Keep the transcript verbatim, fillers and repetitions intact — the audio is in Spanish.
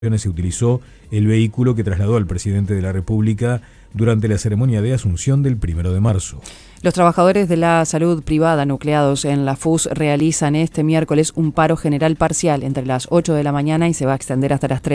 se utilizó el vehículo que trasladó al presidente de la República durante la ceremonia de Asunción del primero de marzo. Los trabajadores de la salud privada nucleados en la F U S realizan este miércoles un paro general parcial entre las ocho de la mañana y se va a extender hasta las tres.